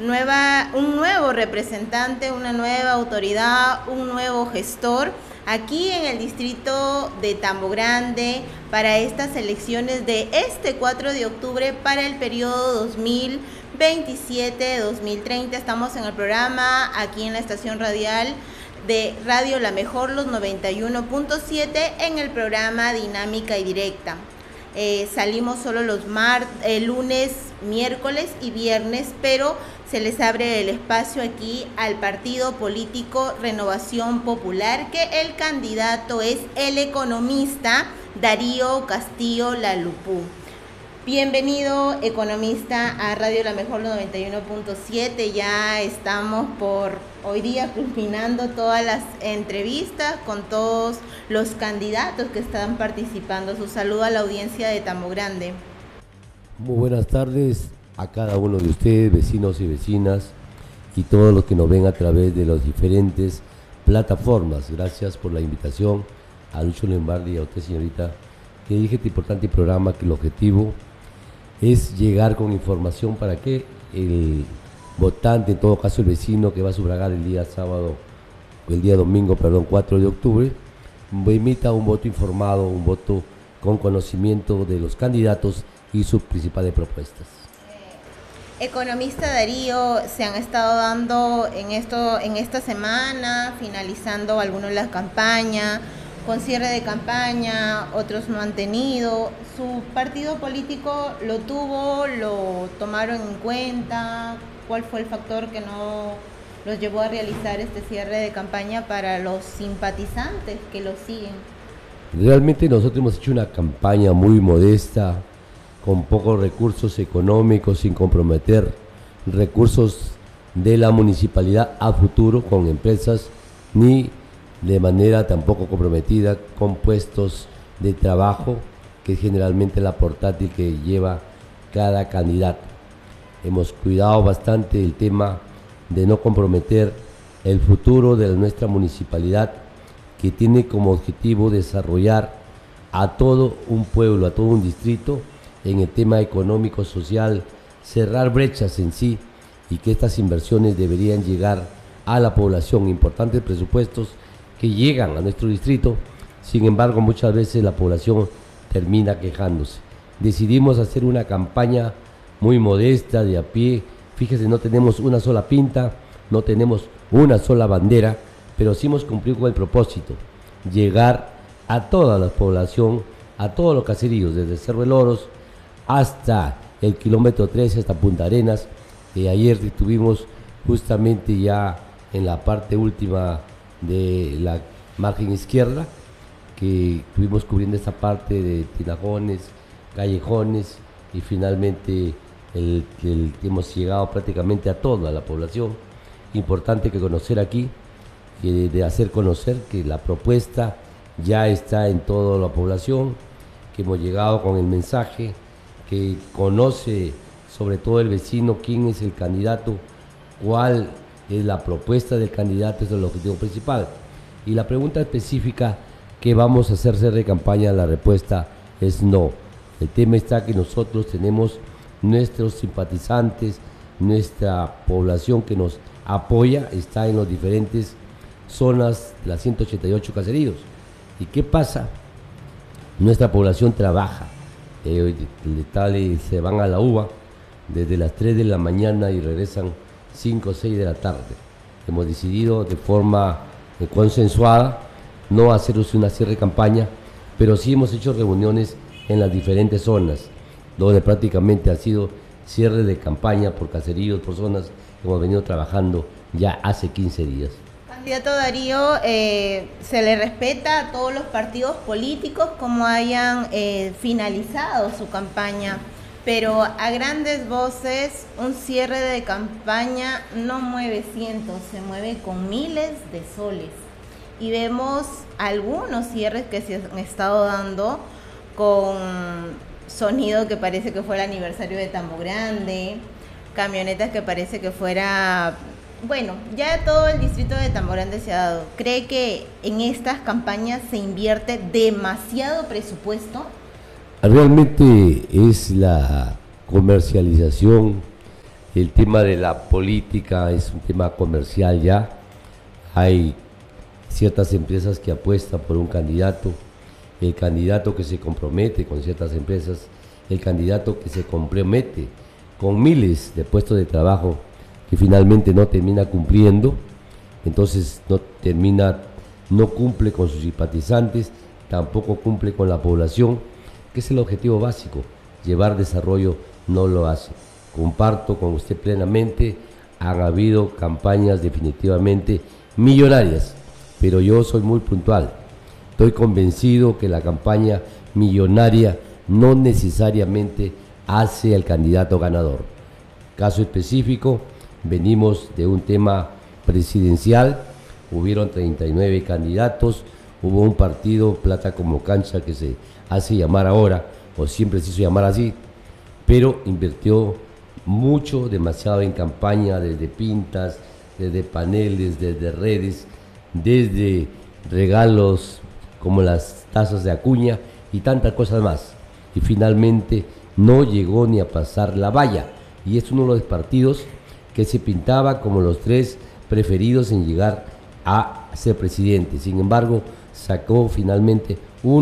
un nuevo representante, una nueva autoridad, un nuevo gestor aquí en el distrito de Tambo Grande para estas elecciones de este 4 de octubre para el periodo 2027-2030. Estamos en el programa aquí en la estación radial de Radio La Mejor, los 91.7, en el programa Dinámica y Directa. Salimos solo los lunes, miércoles y viernes, pero se les abre el espacio aquí al partido político Renovación Popular, que el candidato es el economista Darío Castillo Lalupú. Bienvenido, economista, a Radio La Mejor 91.7. Ya estamos por hoy día culminando todas las entrevistas con todos los candidatos que están participando. Su saludo a la audiencia de Tambo Grande. Muy buenas tardes a cada uno de ustedes, vecinos y vecinas, y todos los que nos ven a través de las diferentes plataformas. Gracias por la invitación a Lucho Lombardi y a usted, señorita, que dirige este importante programa, que el objetivo es llegar con información para que el votante, en todo caso el vecino que va a sufragar el día domingo, 4 de octubre, emita un voto informado, un voto con conocimiento de los candidatos y sus principales propuestas. Economista Darío, se han estado dando en esta semana, finalizando algunos de las campañas, con cierre de campaña, otros no han tenido. ¿Su partido político lo tomaron en cuenta? ¿Cuál fue el factor que no los llevó a realizar este cierre de campaña para los simpatizantes que lo siguen? Realmente nosotros hemos hecho una campaña muy modesta, con pocos recursos económicos, sin comprometer recursos de la municipalidad a futuro con empresas, ni de manera tampoco comprometida con puestos de trabajo, que es generalmente la portátil que lleva cada candidato. Hemos cuidado bastante el tema de no comprometer el futuro de nuestra municipalidad, que tiene como objetivo desarrollar a todo un pueblo, a todo un distrito, en el tema económico, social, cerrar brechas en sí, y que estas inversiones deberían llegar a la población, importantes presupuestos que llegan a nuestro distrito. Sin embargo, muchas veces la población termina quejándose. Decidimos hacer una campaña muy modesta, de a pie. Fíjese, no tenemos una sola pinta, no tenemos una sola bandera, pero sí hemos cumplido con el propósito: llegar a toda la población, a todos los caseríos, desde Cerro de Loros hasta el kilómetro 13, hasta Punta Arenas. Ayer estuvimos justamente ya en la parte última de la margen izquierda, que estuvimos cubriendo esta parte de tinajones, callejones, y finalmente hemos llegado prácticamente a toda la población. Importante que conocer aquí, de hacer conocer que la propuesta ya está en toda la población, que hemos llegado con el mensaje, que conoce sobre todo el vecino quién es el candidato, cuál es la propuesta del candidato. Eso es el objetivo principal. Y la pregunta específica, ¿qué vamos a hacer de campaña? La respuesta es no. El tema está que nosotros tenemos nuestros simpatizantes, nuestra población que nos apoya, está en las diferentes zonas de las 188 caseríos. ¿Y qué pasa? Nuestra población trabaja. Se van a la UBA desde las 3 de la mañana y regresan 5 o 6 de la tarde. Hemos decidido de forma consensuada no hacer una cierre de campaña, pero sí hemos hecho reuniones en las diferentes zonas, donde prácticamente ha sido cierre de campaña por caseríos, por zonas que hemos venido trabajando ya hace 15 días. Candidato Darío, se le respeta a todos los partidos políticos como hayan finalizado su campaña, pero a grandes voces un cierre de campaña no mueve cientos, se mueve con miles de soles. Y vemos algunos cierres que se han estado dando con sonido que parece que fue el aniversario de Tambo Grande, camionetas que parece que fuera... Bueno, ya todo el distrito de Tambo Grande se ha dado. ¿Cree que en estas campañas se invierte demasiado presupuesto? Realmente es la comercialización El tema de la política es un tema comercial ya. Hay ciertas empresas que apuestan por un candidato, el candidato que se compromete con ciertas empresas, el candidato que se compromete con miles de puestos de trabajo que finalmente no termina cumpliendo, entonces no cumple con sus simpatizantes, tampoco cumple con la población, que es el objetivo básico. Llevar desarrollo no lo hace. Comparto con usted plenamente, han habido campañas definitivamente millonarias, pero yo soy muy puntual. Estoy convencido que la campaña millonaria no necesariamente hace al candidato ganador. Caso específico, venimos de un tema presidencial, hubieron 39 candidatos, hubo un partido, Plata como Cancha, que se hace llamar ahora, o siempre se hizo llamar así, pero invirtió mucho, demasiado en campaña, desde pintas, desde paneles, desde redes, desde regalos como las tazas de Acuña y tantas cosas más. Y finalmente no llegó ni a pasar la valla. Y es uno de los partidos que se pintaba como los tres preferidos en llegar a ser presidente. Sin embargo, sacó finalmente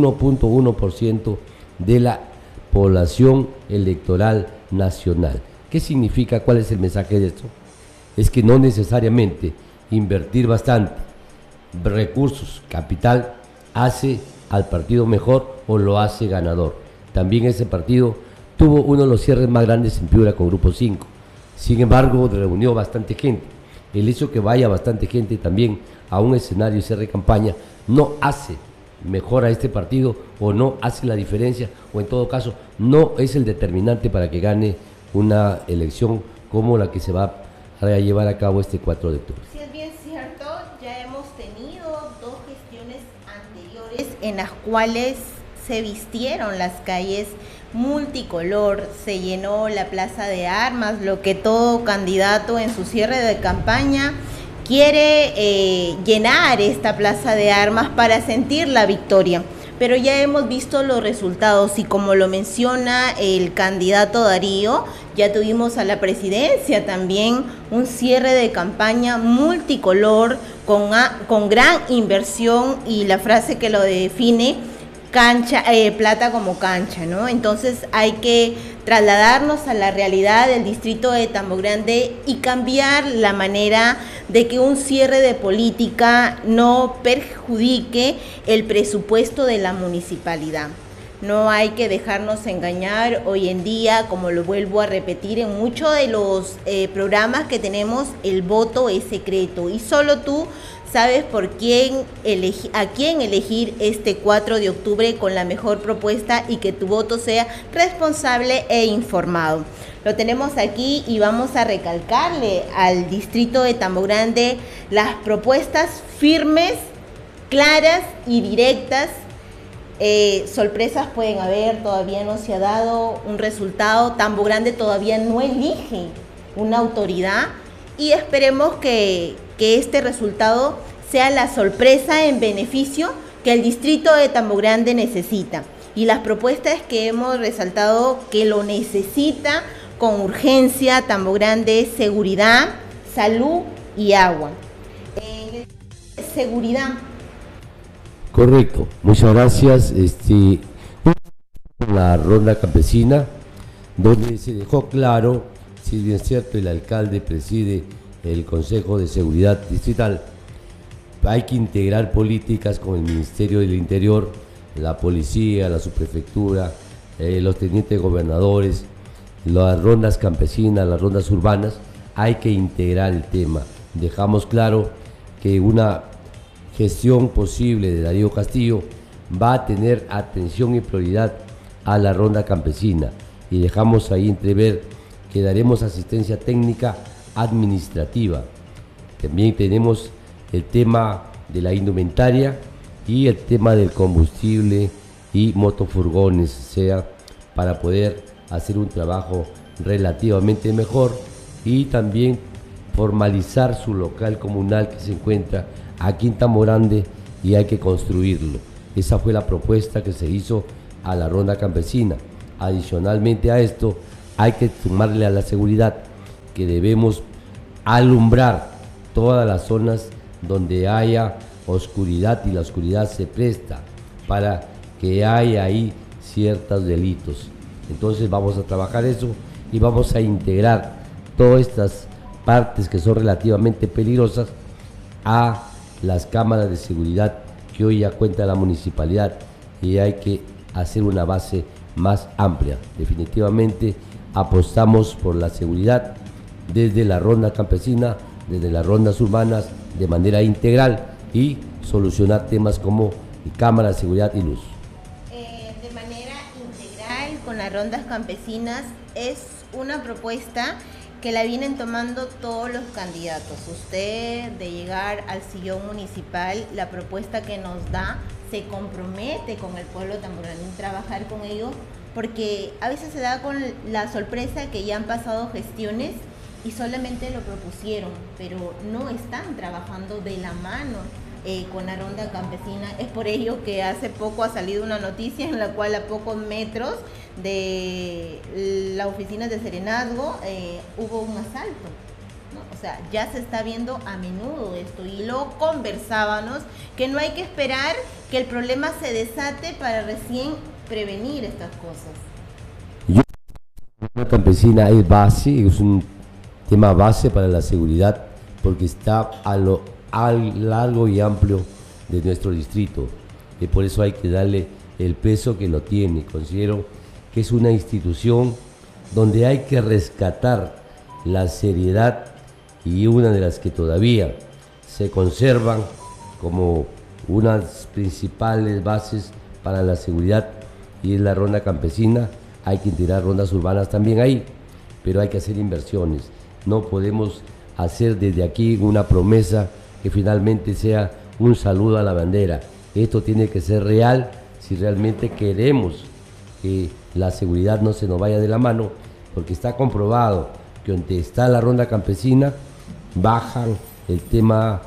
1.1% de la población electoral nacional. ¿Qué significa? ¿Cuál es el mensaje de esto? Es que no necesariamente invertir bastante recursos, capital, hace al partido mejor o lo hace ganador. También ese partido tuvo uno de los cierres más grandes en Piura con Grupo 5. Sin embargo, reunió bastante gente. El hecho que vaya bastante gente también a un escenario y cierre de campaña no hace mejor a este partido, o no hace la diferencia, o en todo caso no es el determinante para que gane una elección como la que se va a llevar a cabo este 4 de octubre. Sí, es bien cierto, ya hemos tenido dos gestiones anteriores en las cuales se vistieron las calles multicolor, se llenó la plaza de armas, lo que todo candidato en su cierre de campaña quiere, llenar esta plaza de armas para sentir la victoria. Pero ya hemos visto los resultados y como lo menciona el candidato Darío, ya tuvimos a la presidencia también un cierre de campaña multicolor con gran inversión, y la frase que lo define, cancha, plata como cancha, ¿no? Entonces hay que trasladarnos a la realidad del distrito de Tambo Grande y cambiar la manera de que un cierre de política no perjudique el presupuesto de la municipalidad. No hay que dejarnos engañar. Hoy en día, como lo vuelvo a repetir, en muchos de los programas que tenemos, el voto es secreto y solo tú sabes a quién elegir este 4 de octubre con la mejor propuesta y que tu voto sea responsable e informado. Lo tenemos aquí y vamos a recalcarle al distrito de Tambo Grande las propuestas firmes, claras y directas. Sorpresas pueden haber, todavía no se ha dado un resultado. Tambo Grande todavía no elige una autoridad y esperemos que este resultado sea la sorpresa en beneficio que el distrito de Tambo Grande necesita. Y las propuestas que hemos resaltado que lo necesita con urgencia Tambo Grande: seguridad, salud y agua. Seguridad. Correcto, muchas gracias. La ronda campesina, donde se dejó claro, si bien es cierto, el alcalde preside el Consejo de Seguridad Distrital, hay que integrar políticas con el Ministerio del Interior, la policía, la subprefectura, los tenientes gobernadores, las rondas campesinas, las rondas urbanas. Hay que integrar el tema. Dejamos claro que una gestión posible de Darío Castillo va a tener atención y prioridad a la ronda campesina, y dejamos ahí entrever que daremos asistencia técnica administrativa. También tenemos el tema de la indumentaria y el tema del combustible y motofurgones, sea para poder hacer un trabajo relativamente mejor, y también formalizar su local comunal que se encuentra aquí en Tambo Grande, y hay que construirlo. Esa fue la propuesta que se hizo a la ronda campesina. Adicionalmente a esto, hay que sumarle a la seguridad que debemos alumbrar todas las zonas donde haya oscuridad, y la oscuridad se presta para que haya ahí ciertos delitos. Entonces vamos a trabajar eso y vamos a integrar todas estas partes que son relativamente peligrosas a las cámaras de seguridad que hoy ya cuenta la municipalidad, y hay que hacer una base más amplia. Definitivamente apostamos por la seguridad desde la ronda campesina, desde las rondas urbanas, de manera integral, y solucionar temas como cámaras de seguridad y luz. De manera integral con las rondas campesinas es una propuesta que la vienen tomando todos los candidatos. Usted, de llegar al sillón municipal, la propuesta que nos da se compromete con el pueblo tamboraneño en trabajar con ellos, porque a veces se da con la sorpresa que ya han pasado gestiones y solamente lo propusieron, pero no están trabajando de la mano con la ronda campesina. Es por ello que hace poco ha salido una noticia en la cual a pocos metros de la oficina de Serenazgo hubo un asalto, ¿no? O sea, ya se está viendo a menudo esto, y lo conversábamos, que no hay que esperar que el problema se desate para recién prevenir estas cosas. La campesina es base, es un tema base para la seguridad, porque está a lo largo y amplio de nuestro distrito, y por eso hay que darle el peso que lo tiene. Considero que es una institución donde hay que rescatar la seriedad, y una de las que todavía se conservan como unas principales bases para la seguridad, y es la ronda campesina. Hay que integrar rondas urbanas también ahí, pero hay que hacer inversiones. No podemos hacer desde aquí una promesa que finalmente sea un saludo a la bandera. Esto tiene que ser real si realmente queremos que la seguridad no se nos vaya de la mano, porque está comprobado que donde está la ronda campesina bajan el tema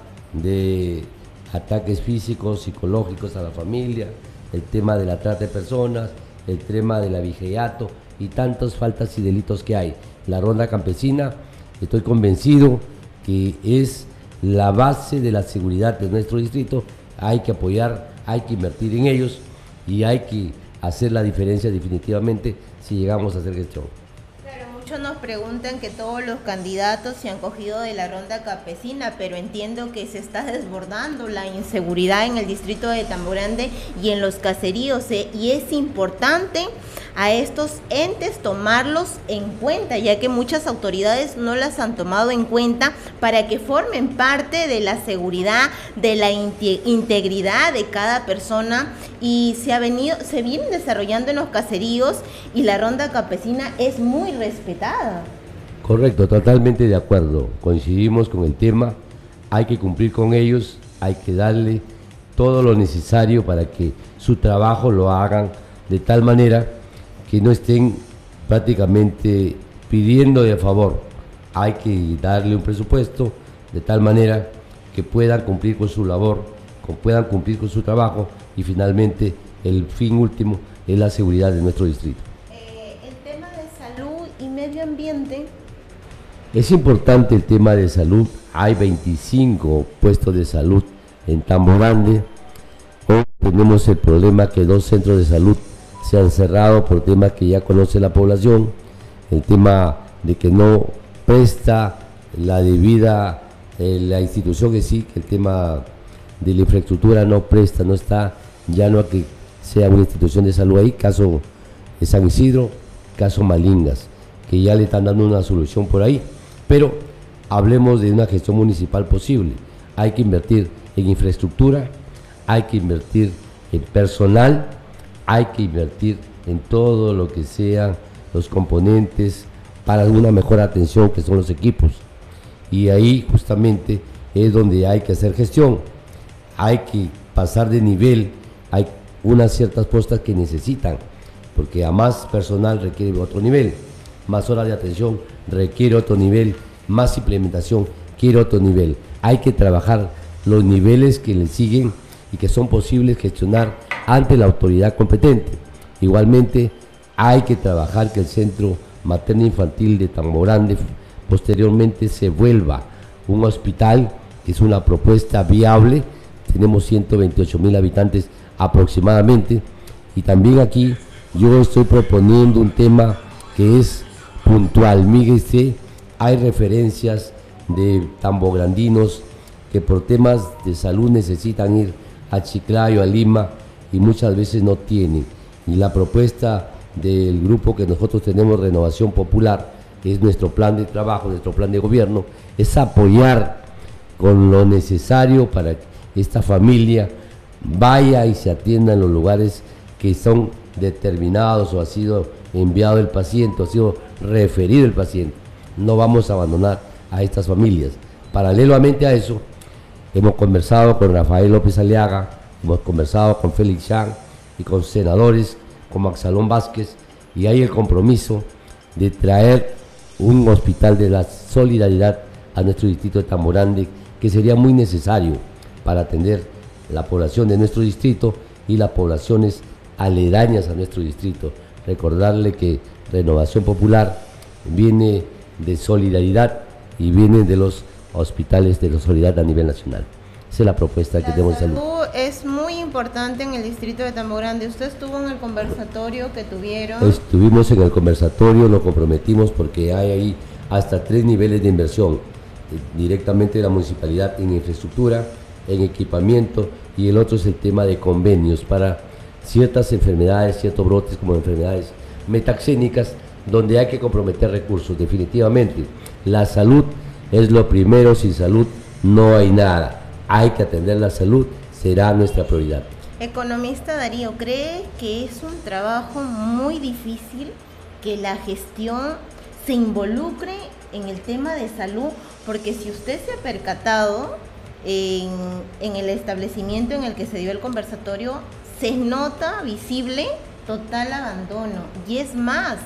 de ataques físicos, psicológicos a la familia, el tema de la trata de personas, el tema del abigeato y tantas faltas y delitos que hay. La ronda campesina, estoy convencido que es la base de la seguridad de nuestro distrito. Hay que apoyar, hay que invertir en ellos, y hay que hacer la diferencia definitivamente si llegamos a hacer gestión. Claro, muchos nos preguntan que todos los candidatos se han cogido de la ronda campesina, pero entiendo que se está desbordando la inseguridad en el distrito de Tambo Grande y en los caseríos, y es importante a estos entes tomarlos en cuenta, ya que muchas autoridades no las han tomado en cuenta para que formen parte de la seguridad, de la integridad de cada persona, y se vienen desarrollando en los caseríos, y la ronda campesina es muy respetada. Correcto, totalmente de acuerdo, coincidimos con el tema. Hay que cumplir con ellos, hay que darle todo lo necesario para que su trabajo lo hagan de tal manera que no estén prácticamente pidiendo de favor. Hay que darle un presupuesto de tal manera que puedan cumplir con su labor, puedan cumplir con su trabajo, y finalmente el fin último es la seguridad de nuestro distrito. El tema de salud y medio ambiente. Es importante el tema de salud. Hay 25 puestos de salud en Tambo Grande. Hoy tenemos el problema que 2 centros de salud se han cerrado por temas que ya conoce la población, el tema de que no presta la debida, la institución que sí, que el tema de la infraestructura no presta, no está, ya no hay que sea una institución de salud ahí, caso de San Isidro, caso Malingas, que ya le están dando una solución por ahí, pero hablemos de una gestión municipal posible. Hay que invertir en infraestructura, hay que invertir en personal, hay que invertir en todo lo que sean los componentes para una mejor atención, que son los equipos, y ahí justamente es donde hay que hacer gestión. Hay que pasar de nivel, hay unas ciertas postas que necesitan, porque a más personal requiere otro nivel, más horas de atención requiere otro nivel, más implementación quiere otro nivel. Hay que trabajar los niveles que le siguen y que son posibles gestionar ante la autoridad competente. Igualmente hay que trabajar que el centro materno infantil de Tambo Grande posteriormente se vuelva un hospital, que es una propuesta viable. Tenemos 128.000 habitantes aproximadamente, y también aquí yo estoy proponiendo un tema que es puntual. Míguese, hay referencias de tambograndinos que por temas de salud necesitan ir a Chiclayo, a Lima, y muchas veces no tienen. Y la propuesta del grupo que nosotros tenemos, Renovación Popular, que es nuestro plan de trabajo, nuestro plan de gobierno, es apoyar con lo necesario para que esta familia vaya y se atienda en los lugares que son determinados, o ha sido enviado el paciente, o ha sido referido el paciente. No vamos a abandonar a estas familias. Paralelamente a eso, hemos conversado con Rafael López Aliaga, hemos conversado con Félix Chang y con senadores como Axalón Vázquez, y hay el compromiso de traer un hospital de la solidaridad a nuestro distrito de Tamborandi, que sería muy necesario para atender la población de nuestro distrito y las poblaciones aledañas a nuestro distrito. Recordarle que Renovación Popular viene de solidaridad y viene de los hospitales de la solidaridad a nivel nacional. Esa es la propuesta que tenemos de salud. Es muy importante en el distrito de Tambogrande. ¿Usted estuvo en el conversatorio que tuvieron? Estuvimos en el conversatorio, nos comprometimos porque hay ahí hasta 3 niveles de inversión, directamente de la municipalidad en infraestructura, en equipamiento, y el otro es el tema de convenios para ciertas enfermedades, ciertos brotes como enfermedades metaxénicas, donde hay que comprometer recursos. Definitivamente, la salud es lo primero. Sin salud no hay nada. Hay que atender la salud, será nuestra prioridad. Economista Darío, ¿cree que es un trabajo muy difícil que la gestión se involucre en el tema de salud? Porque si usted se ha percatado en el establecimiento en el que se dio el conversatorio, se nota visible total abandono. Y es más,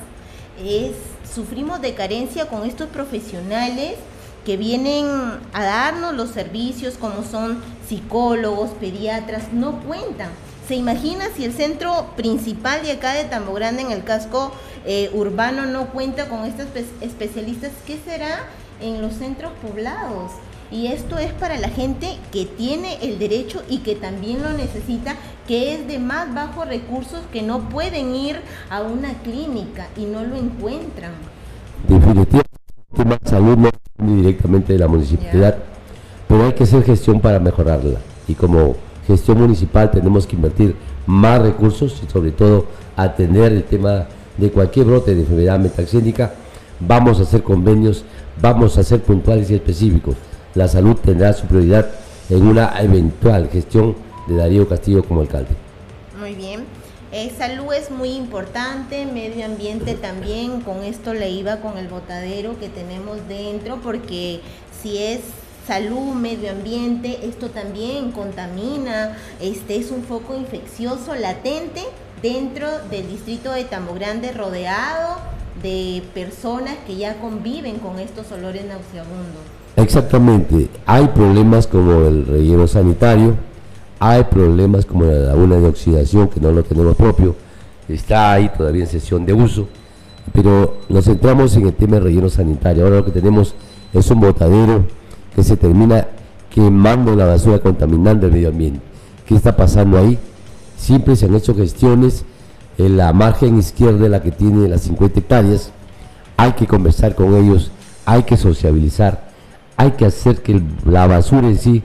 sufrimos de carencia con estos profesionales que vienen a darnos los servicios, como son psicólogos, pediatras. No cuentan. ¿Se imagina si el centro principal de acá de Tambogrande, en el casco urbano, no cuenta con estos especialistas? ¿Qué será en los centros poblados? Y esto es para la gente que tiene el derecho y que también lo necesita, que es de más bajos recursos, que no pueden ir a una clínica y no lo encuentran. Definitivamente, el tema de salud no depende directamente de la municipalidad, pero hay que hacer gestión para mejorarla. Y como gestión municipal tenemos que invertir más recursos y sobre todo atender el tema de cualquier brote de enfermedad metaxénica. Vamos a hacer convenios, vamos a ser puntuales y específicos. La salud tendrá su prioridad en una eventual gestión de Darío Castillo como alcalde. Muy bien. Salud es muy importante, medio ambiente también. Con esto le iba con el botadero que tenemos dentro, porque si es salud, medio ambiente, esto también contamina, es un foco infeccioso latente dentro del distrito de Tambogrande, rodeado de personas que ya conviven con estos olores nauseabundos. Exactamente, hay problemas como el relleno sanitario, hay problemas como la laguna de oxidación, que no lo tenemos propio, está ahí todavía en sesión de uso, pero nos centramos en el tema del relleno sanitario. Ahora lo que tenemos es un botadero que se termina quemando la basura contaminando el medio ambiente. ¿Qué está pasando ahí? Siempre se han hecho gestiones en la margen izquierda, la que tiene las 50 hectáreas, hay que conversar con ellos, hay que sociabilizar, hay que hacer que la basura en sí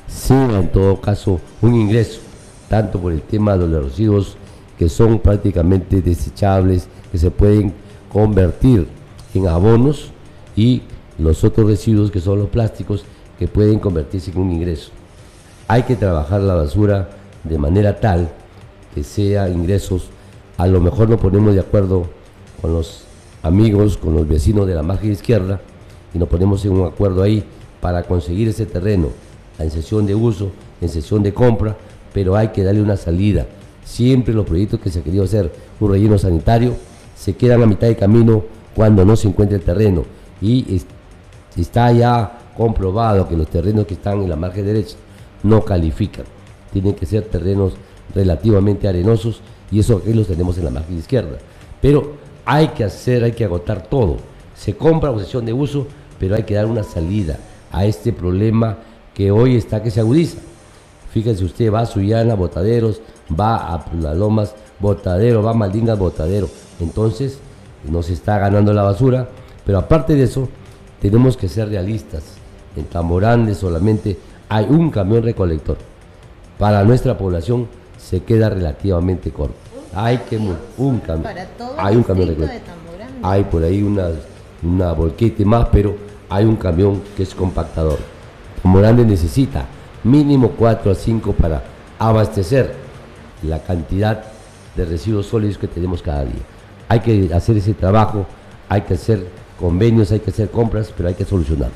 sea en todo caso un ingreso, tanto por el tema de los residuos que son prácticamente desechables, que se pueden convertir en abonos, y los otros residuos que son los plásticos, que pueden convertirse en un ingreso. Hay que trabajar la basura de manera tal que sea ingresos. A lo mejor nos ponemos de acuerdo con los amigos, con los vecinos de la margen izquierda, y nos ponemos en un acuerdo ahí para conseguir ese terreno en sesión de uso, en sesión de compra, pero hay que darle una salida. Siempre los proyectos que se ha querido hacer un relleno sanitario se quedan a mitad de camino cuando no se encuentra el terreno, y está ya comprobado que los terrenos que están en la margen derecha no califican. Tienen que ser terrenos relativamente arenosos, y eso aquí los tenemos en la margen izquierda. Pero hay que agotar todo. Se compra posesión de uso, pero hay que dar una salida a este problema que hoy está que se agudiza. Fíjense usted, va a Sullana, botaderos, va a Las Lomas, botadero, va a Maldingas, botadero. Entonces, nos está ganando la basura, pero aparte de eso, tenemos que ser realistas. En Tamborande solamente hay un camión recolector. Para nuestra población se queda relativamente corto. Hay que un camión. Hay un camión recolector. Hay por ahí una volquete más, pero hay un camión que es compactador. Tamborande necesita mínimo 4 a 5 para abastecer la cantidad de residuos sólidos que tenemos cada día. Hay que hacer ese trabajo, hay que hacer convenios, hay que hacer compras, pero hay que solucionarlo.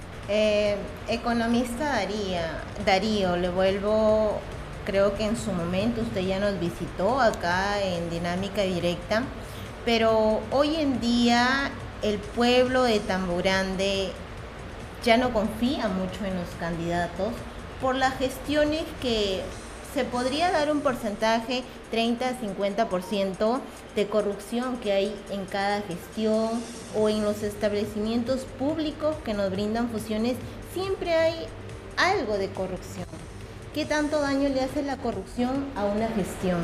Economista Darío, le vuelvo, creo que en su momento usted ya nos visitó acá en Dinámica Directa, pero hoy en día el pueblo de Tamborande ya no confía mucho en los candidatos por las gestiones que se podría dar un porcentaje 30 a 50% de corrupción que hay en cada gestión o en los establecimientos públicos que nos brindan fusiones, siempre hay algo de corrupción. ¿Qué tanto daño le hace la corrupción a una gestión?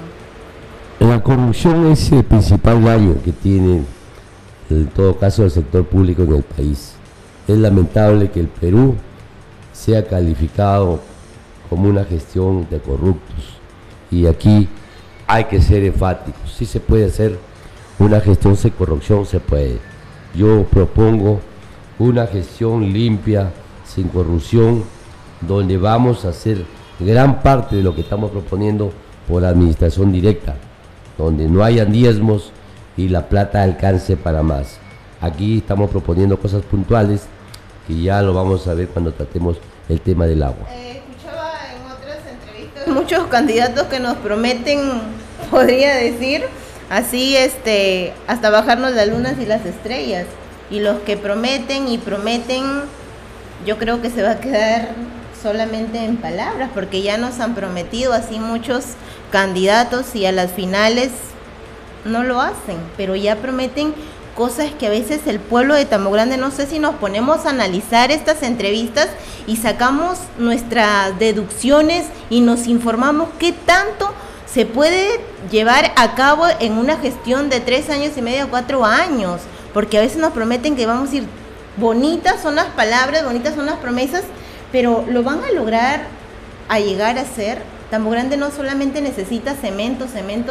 La corrupción es el principal daño que tiene, en todo caso, el sector público en el país. Es lamentable que el Perú sea calificado como una gestión de corruptos, y aquí hay que ser enfáticos. Sí se puede hacer una gestión sin corrupción, se puede. Yo propongo una gestión limpia, sin corrupción, donde vamos a hacer gran parte de lo que estamos proponiendo por administración directa, donde no hayan diezmos y la plata alcance para más. Aquí estamos proponiendo cosas puntuales que ya lo vamos a ver cuando tratemos el tema del agua. Escuchaba en otras entrevistas muchos candidatos que nos prometen, podría decir, así hasta bajarnos las lunas y las estrellas. Y los que prometen y prometen, yo creo que se va a quedar solamente en palabras, porque ya nos han prometido así muchos candidatos y a las finales no lo hacen, pero ya prometen cosas que a veces el pueblo de Tamborande, no sé si nos ponemos a analizar estas entrevistas y sacamos nuestras deducciones y nos informamos qué tanto se puede llevar a cabo en una gestión de 3 años y medio a 4 años, porque a veces nos prometen que vamos a ir, bonitas son las palabras, bonitas son las promesas, pero ¿lo van a lograr a llegar a ser? Tamborande no solamente necesita cemento,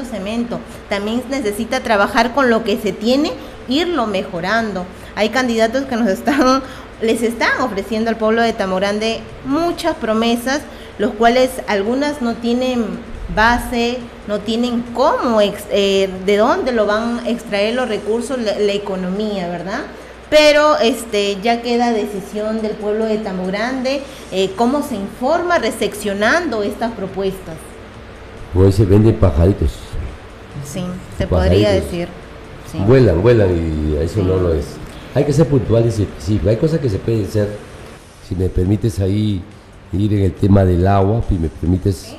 también necesita trabajar con lo que se tiene, irlo mejorando. Hay candidatos que les están ofreciendo al pueblo de Tamborande muchas promesas, los cuales algunas no tienen base, no tienen cómo, de dónde lo van a extraer los recursos, la economía, ¿verdad? Pero ya queda decisión del pueblo de Tamborande, cómo se informa recepcionando estas propuestas. Hoy se venden pajaritos. Sí, se podría decir. Sí. Vuelan y eso no lo es. Hay que ser puntuales y específicos. Hay cosas que se pueden hacer. Si me permites ahí ir en el tema del agua, si me permites.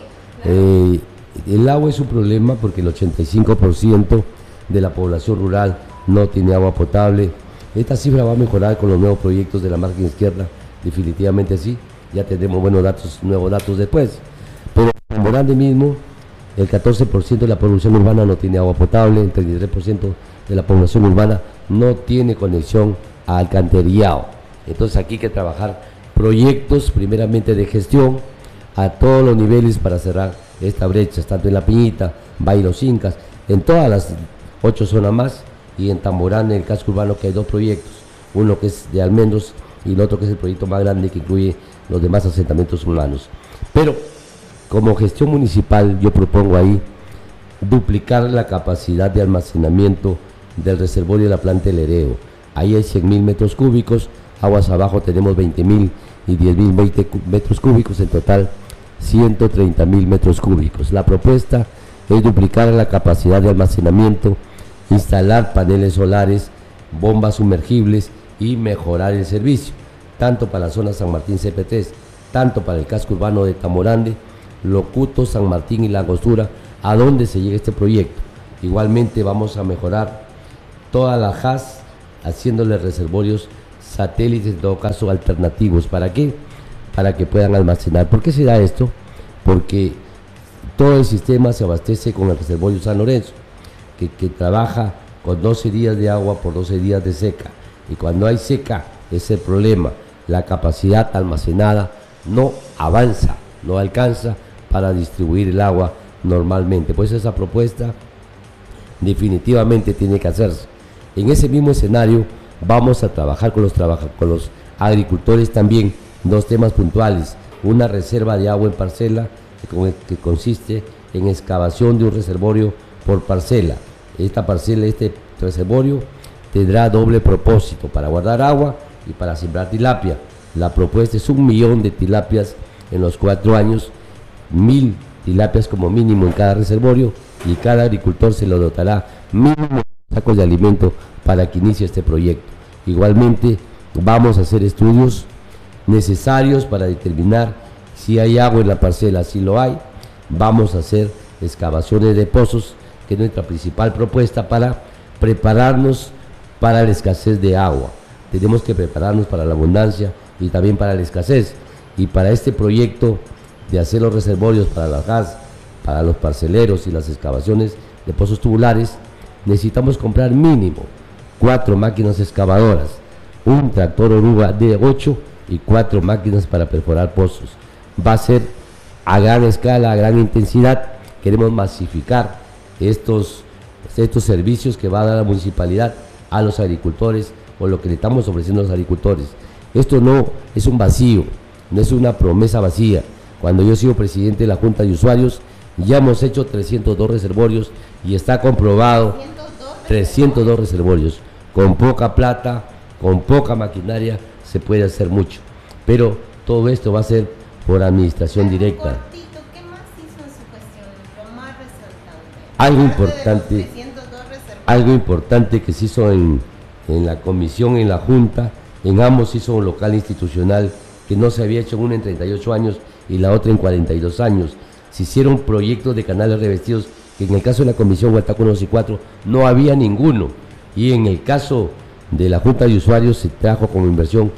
El agua es un problema porque el 85% de la población rural no tiene agua potable. Esta cifra va a mejorar con los nuevos proyectos de la margen izquierda, definitivamente sí. Ya tendremos nuevos datos después. Pero en Tamborande mismo, el 14% de la población urbana no tiene agua potable, el 33% de la población urbana no tiene conexión a alcantarillado. Entonces aquí hay que trabajar proyectos primeramente de gestión a todos los niveles para cerrar estas brechas, tanto en La Piñita, Valle Los Incas, en todas las 8 zonas más, y en Tamborande, en el casco urbano, que hay 2 proyectos, uno que es de Almendros y el otro que es el proyecto más grande que incluye los demás asentamientos humanos. Pero como gestión municipal yo propongo ahí duplicar la capacidad de almacenamiento del reservorio de la planta del Hereo. Ahí hay 100.000 metros cúbicos, aguas abajo tenemos 20.000 y 10.000 metros cúbicos, en total 130.000 metros cúbicos. La propuesta es duplicar la capacidad de almacenamiento, instalar paneles solares, bombas sumergibles y mejorar el servicio, tanto para la zona San Martín CP3, tanto para el casco urbano de Tamborande, Locuto, San Martín y La Angostura, a donde se llega este proyecto. Igualmente vamos a mejorar toda la JAS haciéndole reservorios satélites, en todo caso alternativos. ¿Para qué? Para que puedan almacenar. ¿Por qué se da esto? Porque todo el sistema se abastece con el reservorio San Lorenzo, que trabaja con 12 días de agua por 12 días de seca. Y cuando hay seca, es el problema. La capacidad almacenada no avanza, no alcanza para distribuir el agua normalmente. Pues esa propuesta definitivamente tiene que hacerse. En ese mismo escenario vamos a trabajar con los agricultores también dos temas puntuales: una reserva de agua en parcela que consiste en excavación de un reservorio por parcela. Esta parcela, este reservorio tendrá doble propósito: para guardar agua y para sembrar tilapia. La propuesta es 1 millón de tilapias en los 4 años, 1000 tilapias como mínimo en cada reservorio, y cada agricultor se lo dotará mínimo sacos de alimento para que inicie este proyecto. Igualmente vamos a hacer estudios necesarios para determinar si hay agua en la parcela. Si lo hay, vamos a hacer excavaciones de pozos, que es nuestra principal propuesta para prepararnos para la escasez de agua. Tenemos que prepararnos para la abundancia y también para la escasez. Y para este proyecto de hacer los reservorios para las gas, para los parceleros y las excavaciones de pozos tubulares, necesitamos comprar mínimo 4 máquinas excavadoras, un tractor oruga de 8 y 4 máquinas para perforar pozos. Va a ser a gran escala, a gran intensidad. Queremos masificar estos servicios que va a dar la municipalidad a los agricultores, o lo que le estamos ofreciendo a los agricultores. Esto no es un vacío, no es una promesa vacía. Cuando yo he sido presidente de la Junta de Usuarios, ya hemos hecho 302 reservorios y está comprobado 302 reservorios. Con poca plata, con poca maquinaria, se puede hacer mucho. Pero todo esto va a ser por administración directa. ¿Qué más hizo en su gestión? Lo más resaltante. Algo importante que se hizo en la comisión, en la Junta, en ambos hizo un local institucional que no se había hecho, una en 38 años y la otra en 42 años. Se hicieron proyectos de canales revestidos, que en el caso de la comisión Huataco 1 y 4 no había ninguno, y en el caso de la Junta de Usuarios se trajo como inversión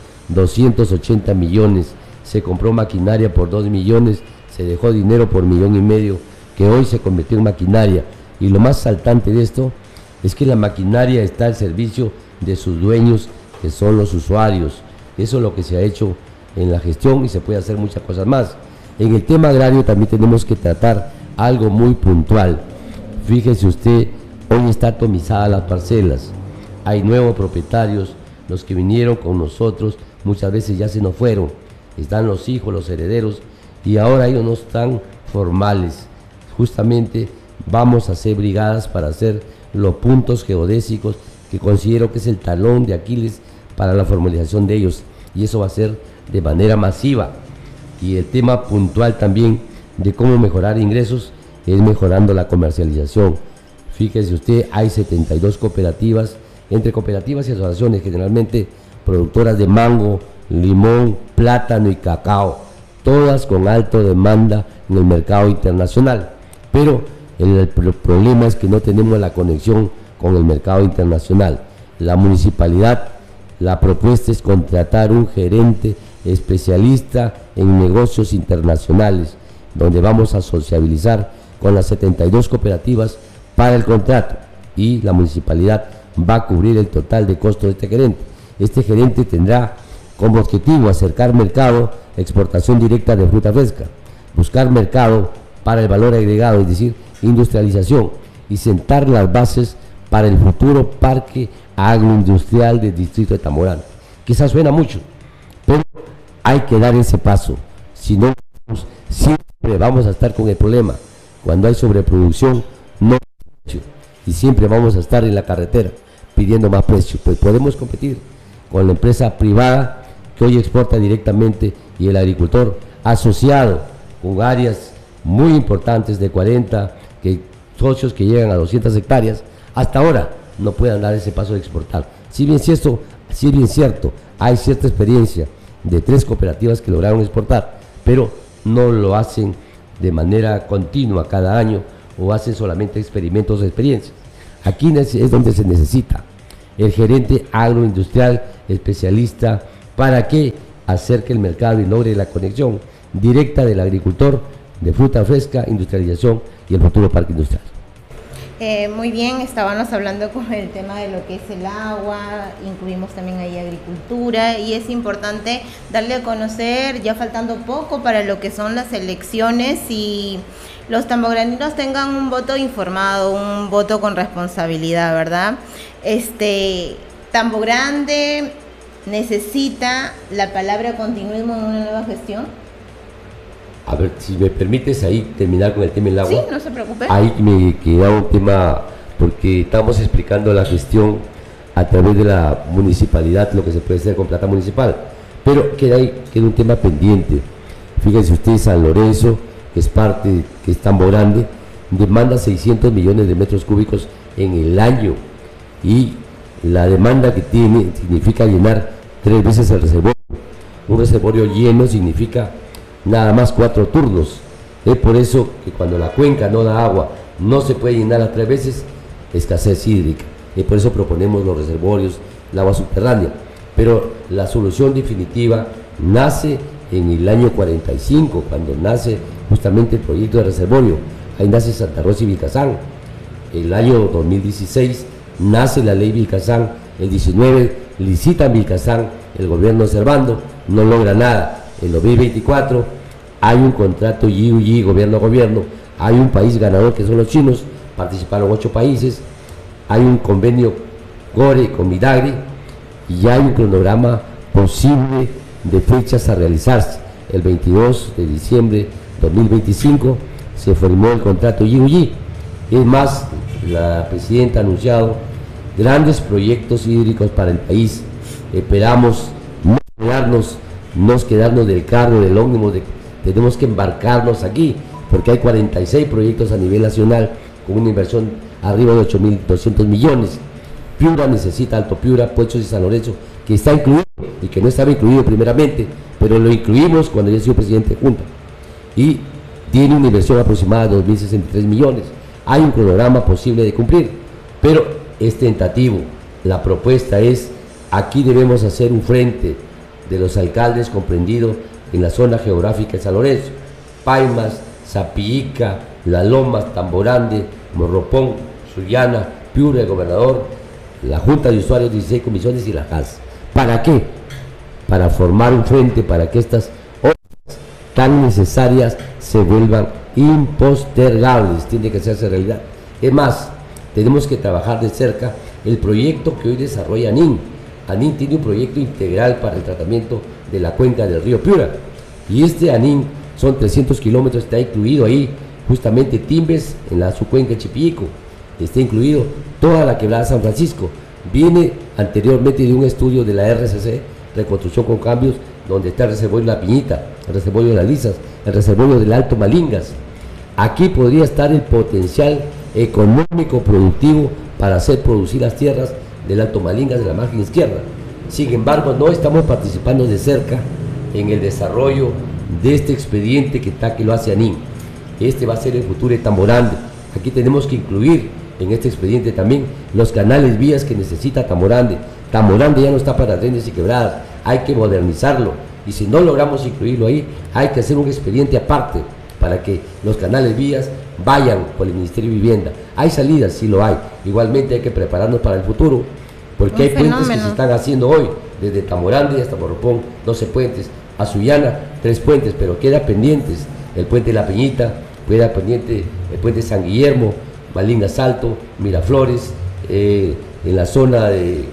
280 millones, se compró maquinaria por 2 millones, se dejó dinero por 1,5 millones, que hoy se convirtió en maquinaria. Y lo más saltante de esto es que la maquinaria está al servicio de sus dueños, que son los usuarios. Eso es lo que se ha hecho en la gestión, y se puede hacer muchas cosas más. En el tema agrario también tenemos que tratar algo muy puntual. Fíjese usted, hoy está atomizada las parcelas, hay nuevos propietarios, los que vinieron con nosotros muchas veces ya se nos fueron, están los hijos, los herederos, y ahora ellos no están formales. Justamente vamos a hacer brigadas para hacer los puntos geodésicos, que considero que es el talón de Aquiles para la formalización de ellos, y eso va a ser de manera masiva. Y el tema puntual también de cómo mejorar ingresos es mejorando la comercialización. Fíjese usted, hay 72 cooperativas, entre cooperativas y asociaciones, generalmente productoras de mango, limón, plátano y cacao, todas con alta demanda en el mercado internacional. Pero el problema es que no tenemos la conexión con el mercado internacional. La municipalidad, la propuesta es contratar un gerente especialista en negocios internacionales, donde vamos a sociabilizar con las 72 cooperativas para el contrato, y la municipalidad va a cubrir el total de costo de este gerente. Este gerente tendrá como objetivo acercar mercado, exportación directa de fruta fresca, buscar mercado para el valor agregado, es decir, industrialización, y sentar las bases para el futuro parque agroindustrial del distrito de Tamborano. Quizás suena mucho, pero hay que dar ese paso. Si no, siempre vamos a estar con el problema. Cuando hay sobreproducción, no hay precio, y siempre vamos a estar en la carretera pidiendo más precio. Pues podemos competir con la empresa privada que hoy exporta directamente, y el agricultor asociado con áreas muy importantes de 40, socios que llegan a 200 hectáreas, hasta ahora no puedan dar ese paso de exportar. Si bien cierto, hay cierta experiencia de 3 cooperativas que lograron exportar, pero no lo hacen de manera continua cada año, o hacen solamente experimentos de experiencia. Aquí es donde se necesita el gerente agroindustrial especialista para que acerque el mercado y logre la conexión directa del agricultor de fruta fresca, industrialización y el futuro parque industrial. Muy bien, estábamos hablando con el tema de lo que es el agua, incluimos también ahí agricultura y es importante darle a conocer, ya faltando poco para lo que son las elecciones, y los tambograndinos tengan un voto informado, un voto con responsabilidad, ¿verdad? Tambo Grande necesita la palabra continuismo en una nueva gestión. A ver, si me permites ahí terminar con el tema del agua. Sí, no se preocupe. Ahí me queda un tema, porque estamos explicando la gestión a través de la municipalidad, lo que se puede hacer con plata municipal, pero queda un tema pendiente. Fíjense ustedes, San Lorenzo, que es parte, que es Tambo Grande, demanda 600 millones de metros cúbicos en el año, y la demanda que tiene significa llenar 3 veces el reservorio. Un reservorio lleno significa nada más 4 turnos. Es por eso que cuando la cuenca no da agua, no se puede llenar a 3 veces, escasez hídrica. Y por eso proponemos los reservorios, el agua subterránea. Pero la solución definitiva nace en el año 45, cuando nace justamente el proyecto de reservorio. Ahí nace Santa Rosa y Vilcazán. El año 2016 nace la ley Vilcazán. El 19 licitan Vilcazán, el gobierno Servando no logra nada. En 2024 hay un contrato GUG, gobierno a gobierno, hay un país ganador que son los chinos, participaron 8 países, hay un convenio GORE con Midagri y ya hay un cronograma posible de fechas a realizarse. El 22 de diciembre de 2025 se firmó el contrato GUG. Es más, la presidenta ha anunciado grandes proyectos hídricos para el país. Esperamos no quedarnos del carro, del ómnibus, tenemos que embarcarnos aquí, porque hay 46 proyectos a nivel nacional con una inversión arriba de 8.200 millones. Piura necesita Alto Piura, Puechos y San Lorenzo, que está incluido y que no estaba incluido primeramente, pero lo incluimos cuando yo he sido presidente de Junta, y tiene una inversión aproximada de 2.063 millones. Hay un cronograma posible de cumplir, pero es tentativo. La propuesta es, aquí debemos hacer un frente de los alcaldes comprendido en la zona geográfica de San Lorenzo, Paimas, Zapillica, La Lomas, Tambo Grande, Morropón, Sullana, Piura, el gobernador, la Junta de Usuarios, 16 comisiones y la CAS. ¿Para qué? Para formar un frente para que estas obras tan necesarias se vuelvan impostergables, tiene que hacerse realidad. Es más, tenemos que trabajar de cerca el proyecto que hoy desarrolla ANIN. ANIN tiene un proyecto integral para el tratamiento de la cuenca del río Piura, y este ANIN son 300 kilómetros, está incluido ahí justamente Timbes en su cuenca Chipillico, está incluido toda la quebrada San Francisco. Viene anteriormente de un estudio de la RCC, Reconstrucción con Cambios, donde está el reservorio de La Piñita, el reservorio de Las Lisas, el reservorio del Alto Malingas. Aquí podría estar el potencial económico productivo para hacer producir las tierras del Alto Malingas, de la margen izquierda. Sin embargo, no estamos participando de cerca en el desarrollo de este expediente que lo hace ANIN. Este va a ser el futuro de Tambo Grande. Aquí tenemos que incluir en este expediente también los canales vías que necesita Tambo Grande. Tambo Grande ya no está para trenes y quebradas, hay que modernizarlo, y si no logramos incluirlo ahí, hay que hacer un expediente aparte para que los canales vías vayan por el Ministerio de Vivienda. Hay salidas, sí lo hay. Igualmente hay que prepararnos para el futuro, porque hay puentes que se están haciendo hoy, desde Tambo Grande hasta Morropón, 12 puentes, a Sullana 3 puentes, pero queda pendientes el puente de La Peñita, queda pendiente el puente San Guillermo, Malingas Alto, Miraflores, en la zona de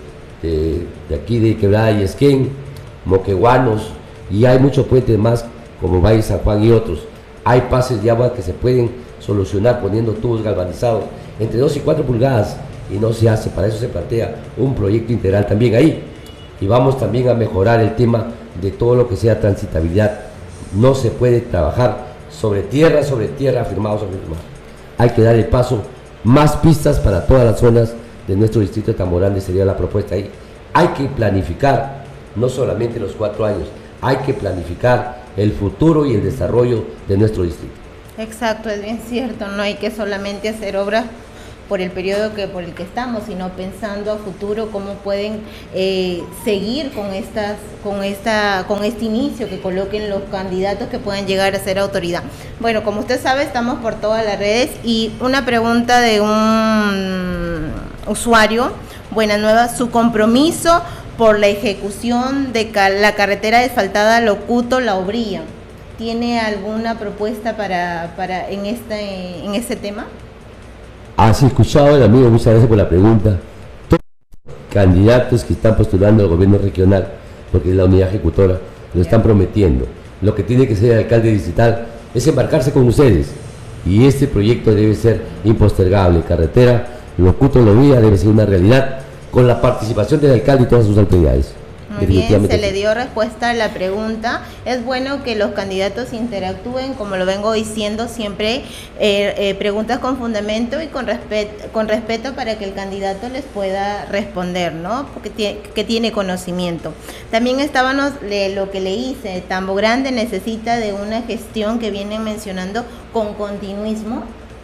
aquí de Quebrada y Esquén, Moqueguanos, y hay muchos puentes más como Valle San Juan y otros. Hay pases de agua que se pueden solucionar poniendo tubos galvanizados entre 2 y 4 pulgadas, y no se hace. Para eso se plantea un proyecto integral también ahí, y vamos también a mejorar el tema de todo lo que sea transitabilidad. No se puede trabajar sobre tierra, afirmado sobre firmado. Hay que dar el paso, más pistas para todas las zonas de nuestro distrito de Tambo Grande, sería la propuesta ahí. Hay que planificar no solamente los 4 años, hay que planificar el futuro y el desarrollo de nuestro distrito. Exacto, es bien cierto, no hay que solamente hacer obras por el periodo por el que estamos, sino pensando a futuro cómo pueden seguir con este inicio que coloquen los candidatos que puedan llegar a ser autoridad. Bueno, como usted sabe, estamos por todas las redes y una pregunta de un usuario, Buena Nueva, su compromiso por la ejecución de la carretera asfaltada Locuto-La Obrilla. ¿Tiene alguna propuesta en este tema? Has escuchado, el amigo, muchas gracias por la pregunta. Todos los candidatos que están postulando al gobierno regional, porque es la unidad ejecutora, lo están prometiendo. Lo que tiene que ser el alcalde distrital es embarcarse con ustedes. Y este proyecto debe ser impostergable. Carretera Locuto-La Obrilla debe ser una realidad con la participación del alcalde y todas sus autoridades. Muy bien, se le dio respuesta a la pregunta. Es bueno que los candidatos interactúen, como lo vengo diciendo siempre, preguntas con fundamento y con respeto para que el candidato les pueda responder, ¿no? Porque que tiene conocimiento. También estábamos, lo que le hice, Tambo Grande necesita de una gestión que vienen mencionando con continuismo.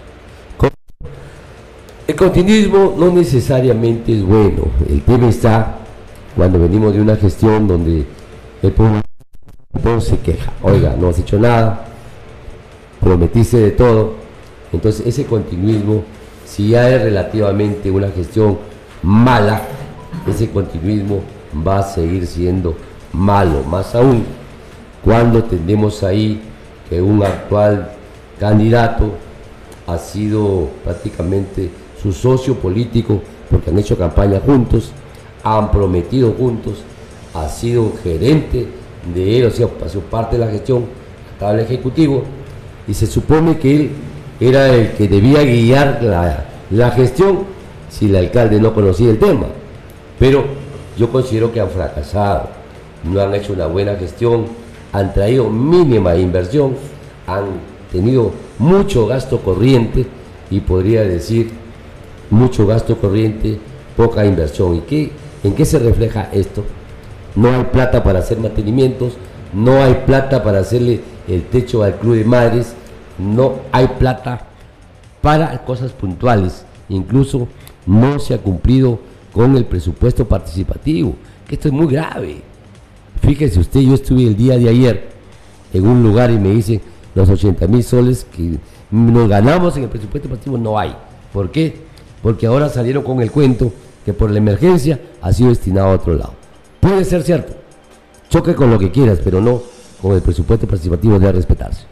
El continuismo no necesariamente es bueno. El tema está cuando venimos de una gestión donde el pueblo se queja, oiga, no has hecho nada, prometiste de todo. Entonces ese continuismo, si ya es relativamente una gestión mala, ese continuismo va a seguir siendo malo, más aún cuando tenemos ahí que un actual candidato ha sido prácticamente su socio político, porque han hecho campaña juntos, han prometido juntos, ha sido gerente de él, o sea, ha sido parte de la gestión, estaba el ejecutivo, y se supone que él era el que debía guiar la gestión si el alcalde no conocía el tema. Pero yo considero que han fracasado, no han hecho una buena gestión, han traído mínima inversión, han tenido mucho gasto corriente, y podría decir mucho gasto corriente, poca inversión. ¿En qué se refleja esto? No hay plata para hacer mantenimientos, no hay plata para hacerle el techo al club de madres, no hay plata para cosas puntuales, incluso no se ha cumplido con el presupuesto participativo, que esto es muy grave. Fíjese usted, yo estuve el día de ayer en un lugar y me dicen los 80.000 soles que nos ganamos en el presupuesto participativo no hay. ¿Por qué? Porque ahora salieron con el cuento que por la emergencia ha sido destinado a otro lado. Puede ser cierto, choque con lo que quieras, pero no con el presupuesto participativo, debe respetarse.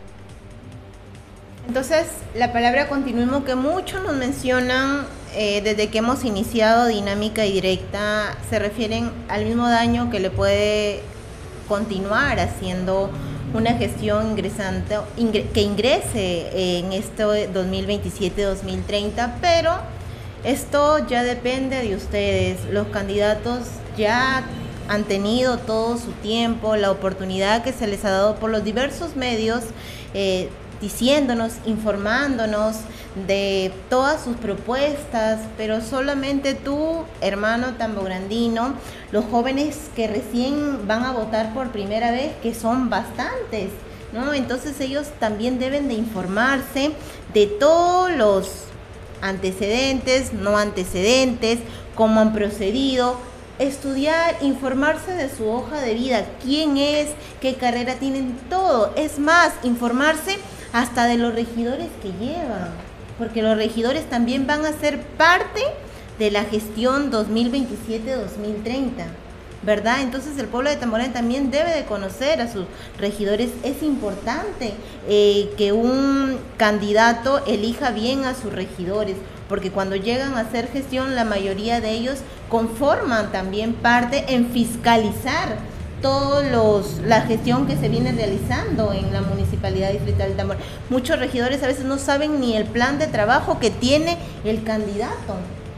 Entonces, la palabra continuismo que muchos nos mencionan desde que hemos iniciado Dinámica y Directa, se refieren al mismo daño que le puede continuar haciendo una gestión que ingrese en este 2027-2030, pero esto ya depende de ustedes. Los candidatos ya han tenido todo su tiempo, la oportunidad que se les ha dado por los diversos medios, diciéndonos, informándonos de todas sus propuestas, pero solamente tú, hermano tambograndino, los jóvenes que recién van a votar por primera vez, que son bastantes, ¿no? Entonces ellos también deben de informarse de todos los antecedentes, no antecedentes, cómo han procedido, estudiar, informarse de su hoja de vida, quién es, qué carrera tienen, todo. Es más, informarse hasta de los regidores que llevan, porque los regidores también van a ser parte de la gestión 2027-2030, ¿verdad? Entonces el pueblo de Tamborán también debe de conocer a sus regidores. Es importante que un candidato elija bien a sus regidores, porque cuando llegan a hacer gestión, la mayoría de ellos conforman también parte en fiscalizar la gestión que se viene realizando en la Municipalidad Distrital de Tamborán. Muchos regidores a veces no saben ni el plan de trabajo que tiene el candidato.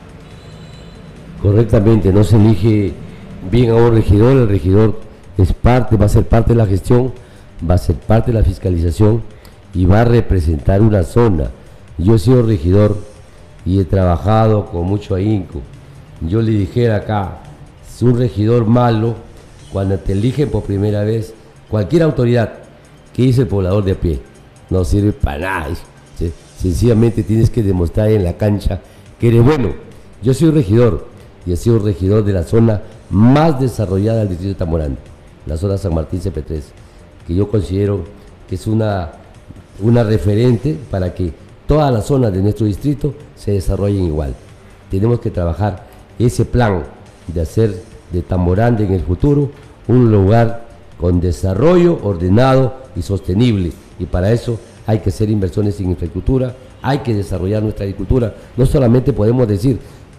Correctamente, no se elige bien a un regidor, el regidor va a ser parte de la gestión, va a ser parte de la fiscalización y va a representar una zona. Yo he sido regidor y he trabajado con mucho ahínco. Yo le dijera acá, es un regidor malo. Cuando te eligen por primera vez, cualquier autoridad, que dice el poblador de a pie, no sirve para nada. Sencillamente tienes que demostrar en la cancha que eres bueno. Yo soy regidor y he sido regidor de la zona más desarrollada del distrito de Tamborandi, la zona San Martín CP3, que yo considero que es una referente para que todas las zonas de nuestro distrito se desarrollen igual. Tenemos que trabajar ese plan de hacer de Tamborandi en el futuro un lugar con desarrollo ordenado y sostenible, y para eso hay que hacer inversiones en infraestructura, hay que desarrollar nuestra agricultura. No solamente podemos decir,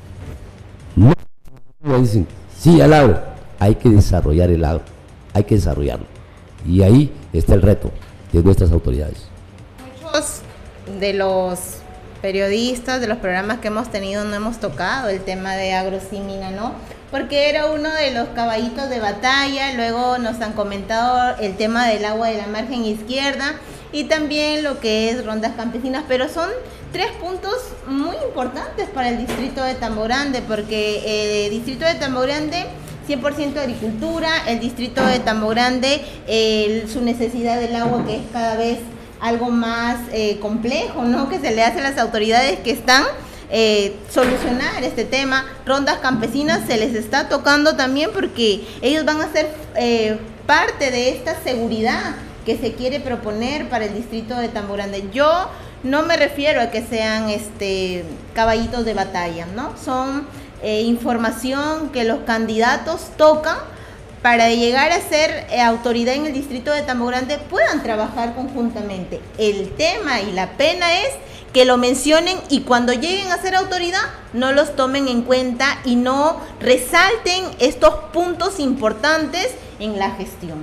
no dicen sí al agro, hay que desarrollar el agro, hay que desarrollarlo, y ahí está el reto de nuestras autoridades. Muchos de los periodistas, de los programas que hemos tenido, no hemos tocado el tema de Agrosímina, ¿no? Porque era uno de los caballitos de batalla. Luego nos han comentado el tema del agua de la margen izquierda y también lo que es rondas campesinas, pero son 3 puntos muy importantes para el distrito de Tamborandi, porque el distrito de Tamborandi 100% agricultura, el distrito de Tamborandi su necesidad del agua, que es cada vez algo más complejo, ¿no? Que se le hace a las autoridades que están solucionar este tema. Rondas campesinas se les está tocando también, porque ellos van a ser parte de esta seguridad que se quiere proponer para el distrito de Tamborandi. Yo no me refiero a que sean caballitos de batalla, ¿no? Son información que los candidatos tocan para llegar a ser autoridad en el distrito de Tamborandi, puedan trabajar conjuntamente. El tema y la pena es que lo mencionen y cuando lleguen a ser autoridad no los tomen en cuenta y no resalten estos puntos importantes en la gestión.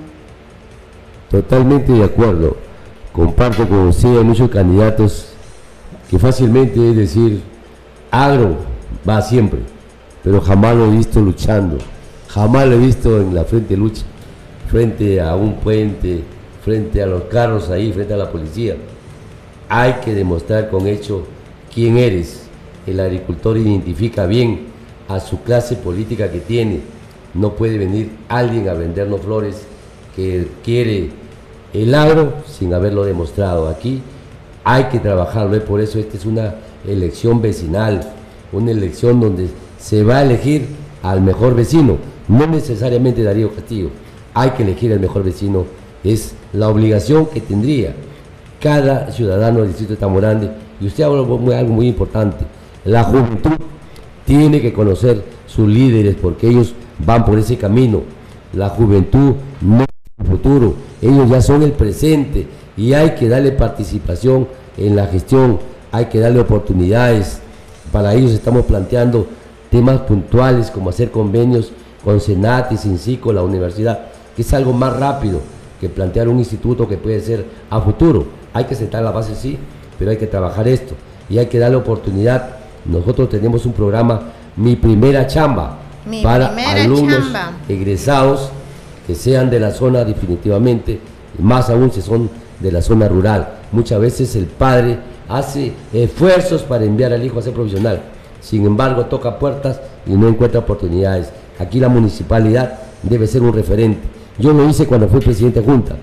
Totalmente de acuerdo. Comparto con usted a muchos candidatos que fácilmente es decir, agro va siempre, pero jamás lo he visto luchando. Jamás lo he visto en la frente de lucha, frente a un puente, frente a los carros ahí, frente a la policía. Hay que demostrar con hecho quién eres. El agricultor identifica bien a su clase política que tiene. No puede venir alguien a vendernos flores que quiere el agro sin haberlo demostrado. Aquí hay que trabajarlo, por eso esta es una elección vecinal, una elección donde se va a elegir al mejor vecino. No necesariamente Darío Castillo, hay que elegir al mejor vecino, es la obligación que tendría cada ciudadano del distrito de Tamborandi. Y usted habla de algo muy importante, la juventud tiene que conocer sus líderes porque ellos van por ese camino. La juventud no es el futuro, ellos ya son el presente y hay que darle participación en la gestión, hay que darle oportunidades. Para ellos estamos planteando temas puntuales como hacer convenios con Senati, Sincico, la universidad, que es algo más rápido que plantear un instituto que puede ser a futuro. Hay que sentar la base, sí, pero hay que trabajar esto y hay que darle oportunidad. Nosotros tenemos un programa, Mi Primera Chamba, para alumnos egresados que sean de la zona definitivamente, más aún si son de la zona rural. Muchas veces el padre hace esfuerzos para enviar al hijo a ser profesional, sin embargo toca puertas y no encuentra oportunidades. Aquí la municipalidad debe ser un referente. Yo lo hice cuando fui presidente de Junta,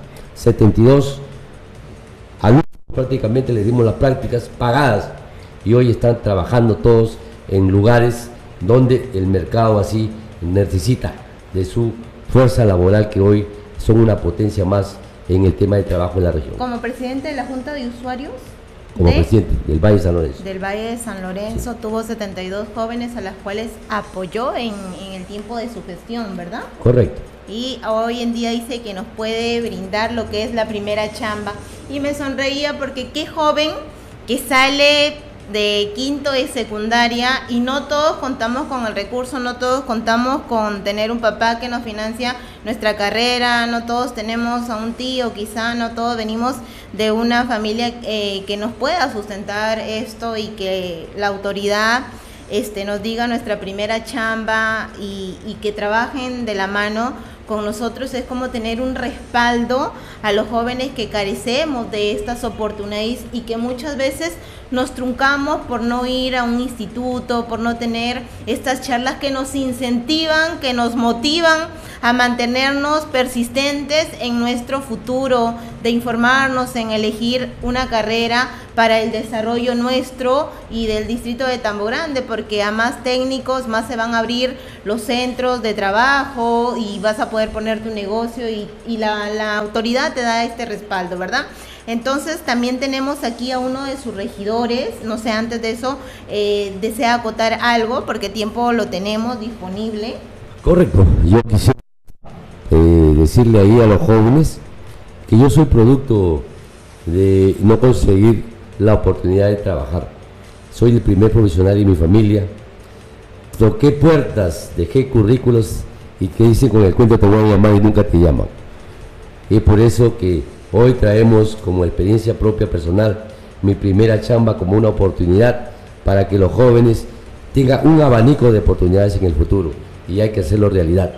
72 alumnos prácticamente les dimos las prácticas pagadas y hoy están trabajando todos en lugares donde el mercado así necesita de su fuerza laboral, que hoy son una potencia más en el tema de trabajo en la región. Como presidente de la Junta de Usuarios como presidente del Valle de San Lorenzo. Del Valle de San Lorenzo, sí. Tuvo 72 jóvenes a las cuales apoyó en el tiempo de su gestión, ¿verdad? Correcto. Y hoy en día dice que nos puede brindar lo que es la primera chamba. Y me sonreía porque qué joven que sale de quinto de secundaria y no todos contamos con el recurso, no todos contamos con tener un papá que nos financia nuestra carrera, no todos tenemos a un tío, quizá no todos venimos de una familia que nos pueda sustentar esto y que la autoridad nos diga nuestra primera chamba y que trabajen de la mano con nosotros. Es como tener un respaldo a los jóvenes que carecemos de estas oportunidades y que muchas veces nos truncamos por no ir a un instituto, por no tener estas charlas que nos incentivan, que nos motivan a mantenernos persistentes en nuestro futuro, de informarnos, en elegir una carrera para el desarrollo nuestro y del distrito de Tambo Grande, porque a más técnicos, más se van a abrir los centros de trabajo y vas a poder poner tu negocio y la autoridad te da este respaldo, ¿verdad? Entonces también tenemos aquí a uno de sus regidores, no sé, antes de eso, desea acotar algo, porque tiempo lo tenemos disponible. Correcto, yo quisiera decirle ahí a los jóvenes que yo soy producto de no conseguir la oportunidad de trabajar. Soy el primer profesional de mi familia, toqué puertas, dejé currículos y que dicen con el cuento te voy a llamar y nunca te llaman. Y por eso que hoy traemos como experiencia propia personal mi primera chamba como una oportunidad para que los jóvenes tengan un abanico de oportunidades en el futuro y hay que hacerlo realidad.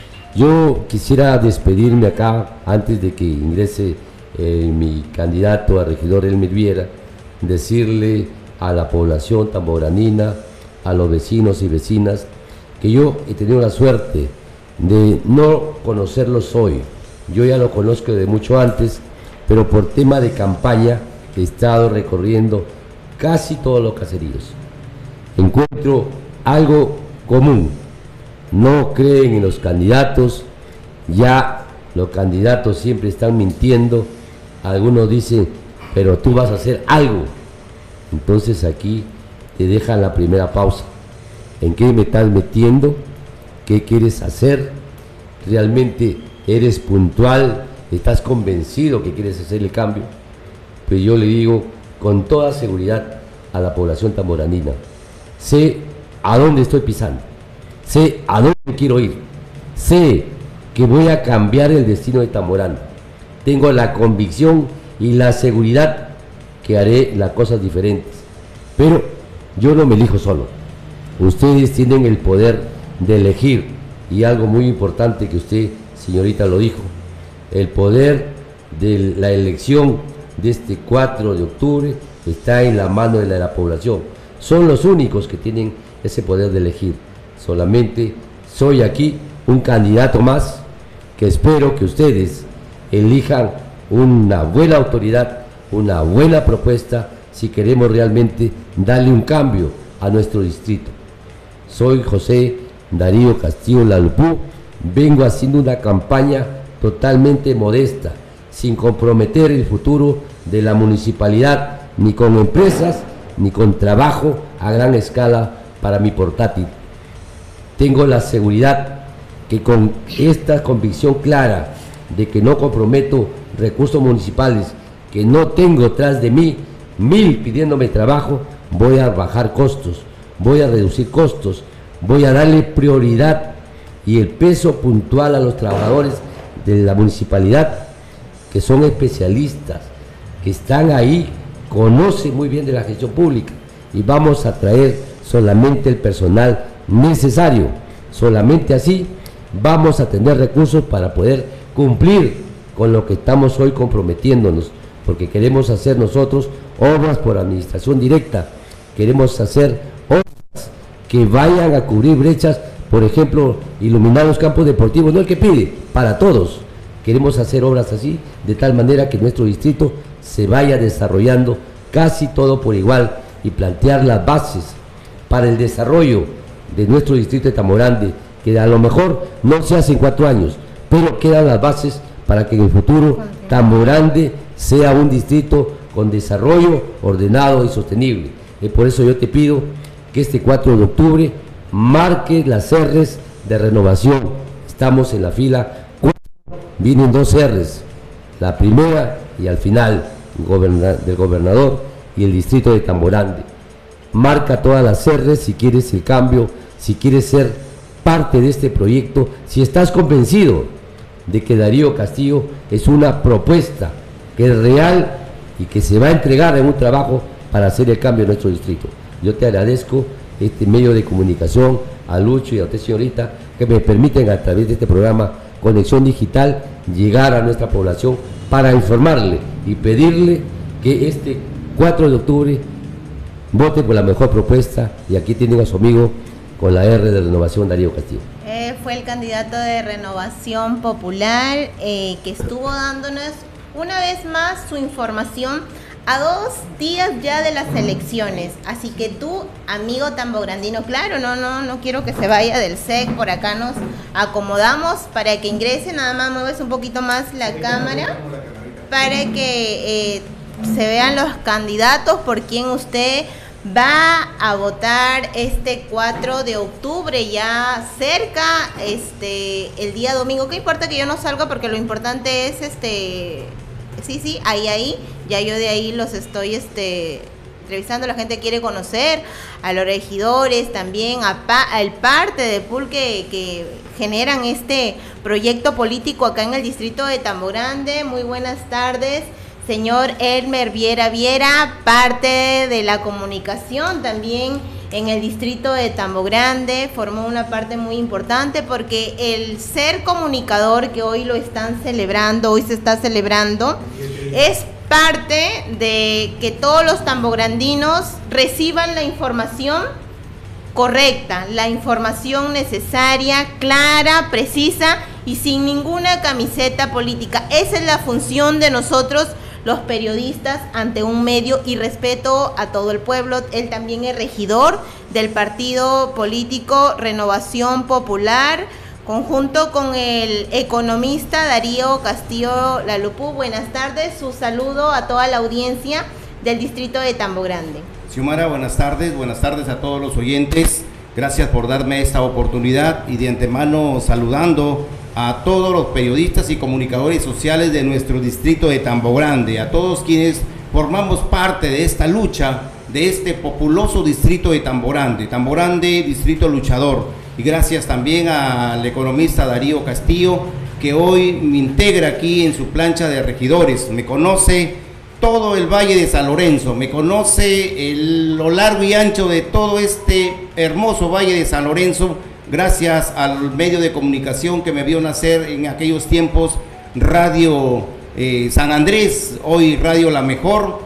Yo quisiera despedirme acá antes de que ingrese mi candidato a regidor Elmer Viera, decirle a la población tambogranina, a los vecinos y vecinas, que yo he tenido la suerte de no conocerlos hoy. Yo ya lo conozco de mucho antes, pero por tema de campaña he estado recorriendo casi todos los caseríos. Encuentro algo común: no creen en los candidatos, ya los candidatos siempre están mintiendo, algunos dicen, pero tú vas a hacer algo. Entonces aquí te dejan la primera pausa. ¿En qué me estás metiendo? ¿Qué quieres hacer? ¿Realmente eres puntual? ¿Estás convencido que quieres hacer el cambio? Pues yo le digo con toda seguridad a la población tambogranina, sé a dónde estoy pisando, sé a dónde quiero ir, sé que voy a cambiar el destino de Tambo Grande. Tengo la convicción y la seguridad que haré las cosas diferentes, pero yo no me elijo solo. Ustedes tienen el poder de elegir, y algo muy importante que usted, señorita, lo dijo, el poder de la elección de este 4 de octubre está en la mano de la población. Son los únicos que tienen ese poder de elegir. Solamente soy aquí un candidato más que espero que ustedes elijan una buena autoridad, una buena propuesta, si queremos realmente darle un cambio a nuestro distrito. Soy José Darío Castillo Lalupú, vengo haciendo una campaña totalmente modesta, sin comprometer el futuro de la municipalidad, ni con empresas, ni con trabajo a gran escala para mi portátil. Tengo la seguridad que con esta convicción clara de que no comprometo recursos municipales, que no tengo tras de mí 1000 pidiéndome trabajo, voy a bajar costos, voy a reducir costos, voy a darle prioridad y el peso puntual a los trabajadores de la municipalidad, que son especialistas, que están ahí, conocen muy bien de la gestión pública, y vamos a traer solamente el personal necesario. Solamente así vamos a tener recursos para poder cumplir con lo que estamos hoy comprometiéndonos, porque queremos hacer nosotros obras por administración directa, queremos hacer obras que vayan a cubrir brechas, por ejemplo, iluminar los campos deportivos, no el que pide, para todos. Queremos hacer obras así, de tal manera que nuestro distrito se vaya desarrollando casi todo por igual y plantear las bases para el desarrollo de nuestro distrito de Tambo Grande, que a lo mejor no se hace en 4 años, pero quedan las bases para que en el futuro Tambo Grande sea un distrito con desarrollo ordenado y sostenible. Y por eso yo te pido que este 4 de octubre marque las R's de renovación. Estamos en la fila 4, vienen 2 R's, la primera y al final del gobernador y el distrito de Tambo Grande. Marca todas las R's si quieres el cambio, si quieres ser parte de este proyecto, si estás convencido de que Darío Castillo es una propuesta que es real y que se va a entregar en un trabajo para hacer el cambio en nuestro distrito. Yo te agradezco este medio de comunicación, a Lucho y a usted, señorita, que me permiten a través de este programa Conexión Digital llegar a nuestra población para informarle y pedirle que este 4 de octubre vote por la mejor propuesta, y aquí tienen a su amigo con la R de renovación, Darío Castillo. fue el candidato de Renovación Popular, que estuvo dándonos una vez más su información a 2 días ya de las elecciones. Así que tú, amigo tambograndino, claro, no quiero que se vaya del SEC, por acá nos acomodamos para que ingrese, nada más mueves un poquito más la cámara para que se vean los candidatos por quien usted va a votar este 4 de octubre, ya cerca, el día domingo. ¿Qué importa que yo no salga? Porque lo importante es sí, ahí, ya yo de ahí los estoy entrevistando. La gente quiere conocer a los regidores, también al parte de PUL que generan este proyecto político acá en el distrito de Tambo Grande. Muy buenas tardes, señor Elmer Viera, parte de la comunicación también en el distrito de Tambo Grande, formó una parte muy importante porque el ser comunicador que hoy se está celebrando, es parte de que todos los tambograndinos reciban la información correcta, la información necesaria, clara, precisa y sin ninguna camiseta política. Esa es la función de nosotros, los periodistas, ante un medio, y respeto a todo el pueblo. Él también es regidor del partido político Renovación Popular, conjunto con el economista Darío Castillo Lalupú. Buenas tardes, su saludo a toda la audiencia del distrito de Tambo Grande. Xiomara, buenas tardes a todos los oyentes. Gracias por darme esta oportunidad y de antemano saludando a todos los periodistas y comunicadores sociales de nuestro distrito de Tambo Grande, a todos quienes formamos parte de esta lucha, de este populoso distrito de Tambo Grande, distrito luchador. Y gracias también al economista Darío Castillo, que hoy me integra aquí en su plancha de regidores. Me conoce todo el Valle de San Lorenzo, me conoce lo largo y ancho de todo este hermoso Valle de San Lorenzo, gracias al medio de comunicación que me vio nacer en aquellos tiempos, Radio San Andrés, hoy Radio La Mejor,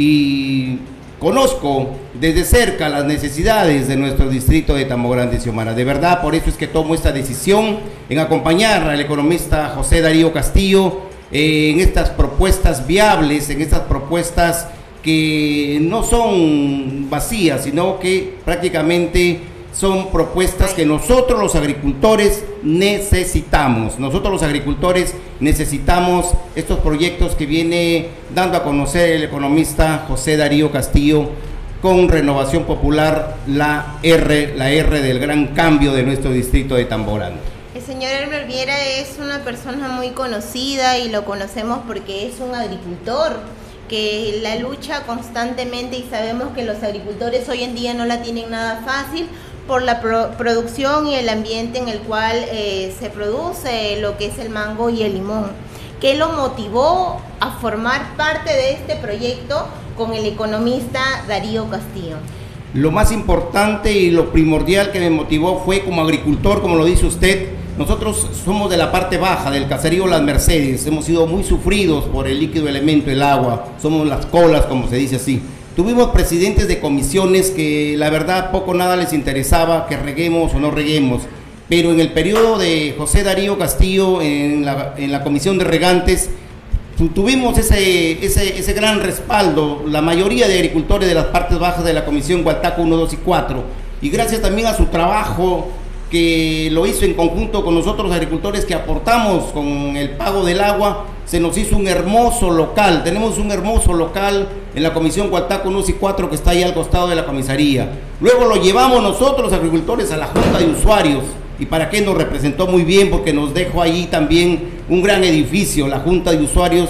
y conozco desde cerca las necesidades de nuestro distrito de Tambo Grande, Xiomara. De verdad, por eso es que tomo esta decisión en acompañar al economista José Darío Castillo en estas propuestas viables, en estas propuestas que no son vacías, sino que prácticamente son propuestas que nosotros los agricultores necesitamos. Nosotros los agricultores necesitamos estos proyectos que viene dando a conocer el economista José Darío Castillo con Renovación Popular, la R del gran cambio de nuestro distrito de Tambo Grande. El señor Elmer Viera es una persona muy conocida y lo conocemos porque es un agricultor que la lucha constantemente, y sabemos que los agricultores hoy en día no la tienen nada fácil por la producción y el ambiente en el cual se produce lo que es el mango y el limón. ¿Qué lo motivó a formar parte de este proyecto con el economista Darío Castillo? Lo más importante y lo primordial que me motivó fue como agricultor, como lo dice usted. Nosotros somos de la parte baja del caserío Las Mercedes, hemos sido muy sufridos por el líquido elemento, el agua, somos las colas, como se dice así. Tuvimos presidentes de comisiones que la verdad poco nada les interesaba que reguemos o no reguemos, pero en el periodo de José Darío Castillo en la comisión de regantes tuvimos ese gran respaldo, la mayoría de agricultores de las partes bajas de la comisión Gualtaco 1, 2 y 4, y gracias también a su trabajo que lo hizo en conjunto con nosotros agricultores que aportamos con el pago del agua, se nos hizo un hermoso local. Tenemos un hermoso local en la comisión Gualtaco 1 y 4 que está ahí al costado de la comisaría. Luego lo llevamos nosotros los agricultores a la Junta de Usuarios, y para qué nos representó muy bien porque nos dejó allí también un gran edificio, la Junta de Usuarios,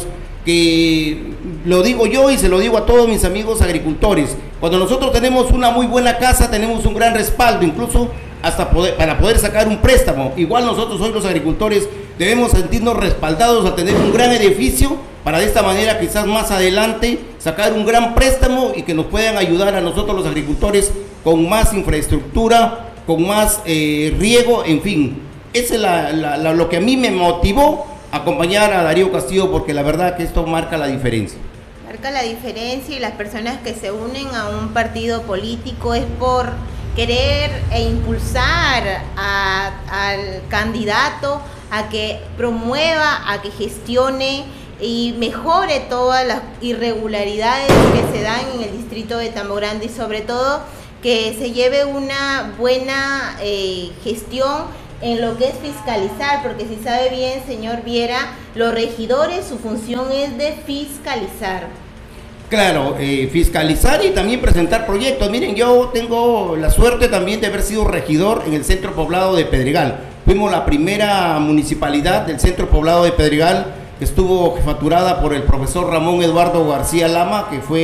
que lo digo yo y se lo digo a todos mis amigos agricultores, cuando nosotros tenemos una muy buena casa tenemos un gran respaldo, incluso hasta para poder sacar un préstamo. Igual nosotros hoy los agricultores debemos sentirnos respaldados a tener un gran edificio para de esta manera quizás más adelante sacar un gran préstamo y que nos puedan ayudar a nosotros los agricultores con más infraestructura, con más riego, en fin. Eso es lo que a mí me motivó a acompañar a Darío Castillo, porque la verdad que esto marca la diferencia. Marca la diferencia, y las personas que se unen a un partido político es por querer impulsar al candidato a que promueva, a que gestione y mejore todas las irregularidades que se dan en el distrito de Tambo Grande, y sobre todo que se lleve una buena gestión en lo que es fiscalizar, porque si sabe bien, señor Viera, los regidores, su función es de fiscalizar. Claro, fiscalizar y también presentar proyectos. Miren, yo tengo la suerte también de haber sido regidor en el centro poblado de Pedregal. Fuimos la primera municipalidad del centro poblado de Pedregal que estuvo jefaturada por el profesor Ramón Eduardo García Lama, que fue